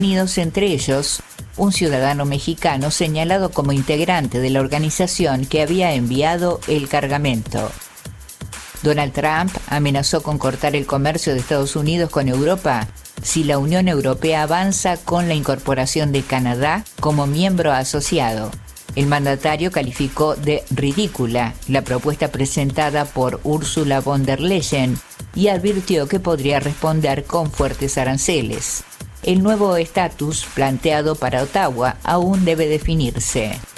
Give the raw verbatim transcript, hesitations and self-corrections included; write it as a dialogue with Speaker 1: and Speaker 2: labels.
Speaker 1: Unidos, entre ellos un ciudadano mexicano señalado como integrante de la organización que había enviado el cargamento. Donald Trump amenazó con cortar el comercio de Estados Unidos con Europa si la Unión Europea avanza con la incorporación de Canadá como miembro asociado. El mandatario calificó de ridícula la propuesta presentada por Ursula von der Leyen y advirtió que podría responder con fuertes aranceles. El nuevo estatus planteado para Ottawa aún debe definirse.